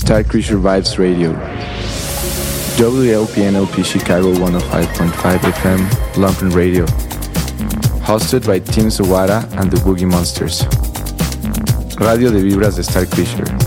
Starcreature Vibes Radio. WLPNLP Chicago 105.5 FM Lumpen Radio. Hosted by Tim Sawada and the Boogie Monsters. Radio de Vibras de Starcreature.